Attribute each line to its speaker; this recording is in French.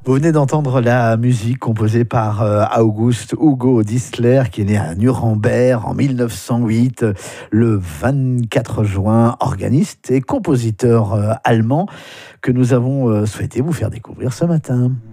Speaker 1: Vous venez d'entendre la musique composée par August Hugo Distler, qui est né à Nuremberg en 1908, le 24 juin, organiste et compositeur allemand que nous avons souhaité vous faire découvrir ce matin.